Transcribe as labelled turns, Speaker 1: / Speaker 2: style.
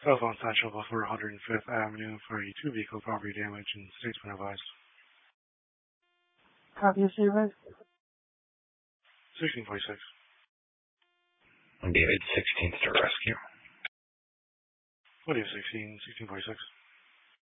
Speaker 1: Cell phone Central before 105th Avenue for a two-vehicle property damage and statesman advised.
Speaker 2: Copy of service.
Speaker 1: 1646.
Speaker 3: David 16th to rescue.
Speaker 1: What is 1646?